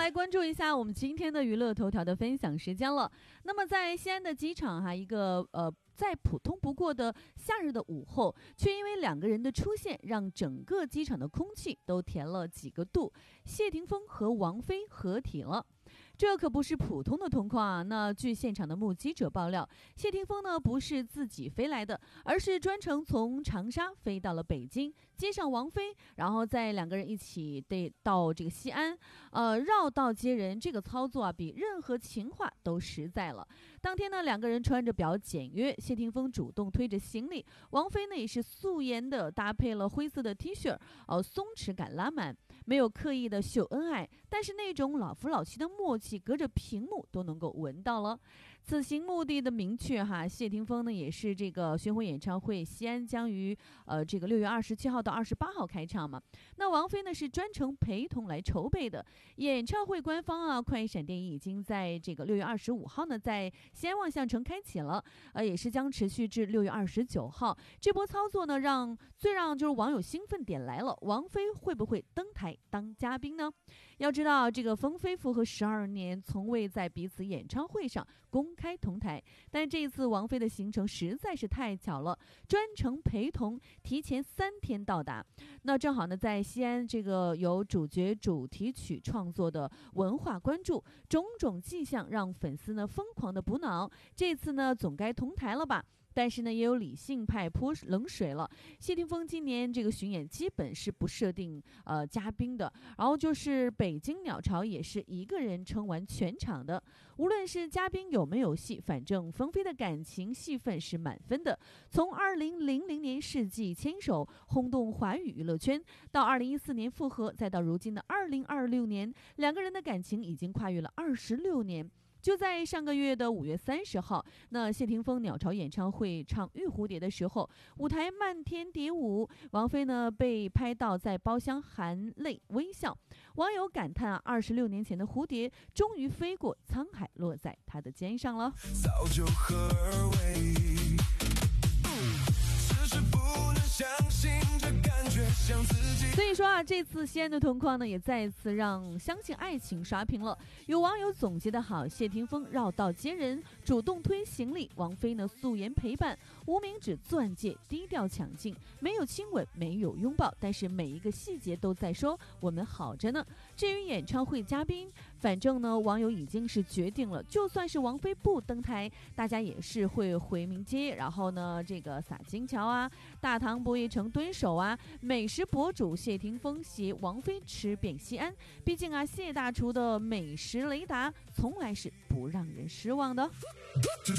来关注一下我们今天的娱乐头条的分享时间了。那么在西安的机场一个再普通不过的夏日的午后，却因为两个人的出现，让整个机场的空气都甜了几个度。谢霆锋和王菲合体了。这可不是普通的同框啊！那据现场的目击者爆料，谢霆锋呢不是自己飞来的，而是专程从长沙飞到了北京，接上王菲，然后再两个人一起到这个西安，绕道接人。这个操作比任何情话都实在了。当天呢，两个人穿着比较简约，谢霆锋主动推着行李，王菲呢也是素颜的搭配了灰色的 T 恤，松弛感拉满，没有刻意的秀恩爱，但是那种老夫老妻的默契，隔着屏幕都能够闻到了。此行目的的明确谢霆锋呢也是这个巡回演唱会，西安将于这个6月27号到28号开唱嘛。那王菲呢是专程陪同来筹备的。演唱会官方快闪电影已经在这个6月25号呢在西安望象城开启了，也是将持续至6月29号。这波操作呢最让就是网友兴奋点来了，王菲会不会登台当嘉宾呢？要知道这个风飞夫和12年从未在彼此演唱会上公开同台，但这一次王菲的行程实在是太巧了，专程陪同，提前3天到达。那正好呢在西安这个由主角主题曲创作的文化关注，种种迹象让粉丝呢疯狂的补脑，这次呢总该同台了吧。但是呢，也有理性派泼冷水了。谢霆锋今年这个巡演基本是不设定嘉宾的，然后就是北京鸟巢也是一个人撑完全场的。无论是嘉宾有没有戏，反正冯飞的感情戏份是满分的。从2000年世纪牵手轰动华语娱乐圈，到2014年复合，再到如今的2026年，两个人的感情已经跨越了26年。就在上个月的5月30号，那谢霆锋鸟巢演唱会唱《玉蝴蝶》的时候，舞台漫天蝶舞，王菲呢被拍到在包厢含泪微笑。网友感叹26年前的蝴蝶终于飞过沧海，落在她的肩上了。 早就合而为，只是不能相信这感觉像自己。 所以说这次西安的同框呢，也再一次让相信爱情刷屏了。有网友总结的好，谢霆锋绕道接人，主动推行李；王菲呢素颜陪伴，无名指钻戒低调抢镜，没有亲吻，没有拥抱，但是每一个细节都在说我们好着呢。至于演唱会嘉宾，反正呢网友已经是决定了，就算是王菲不登台，大家也是会回民街，然后呢这个洒金桥大唐不夜城蹲守美食博主谢霆锋携王菲吃遍西安。毕竟谢大厨的美食雷达从来是不让人失望的。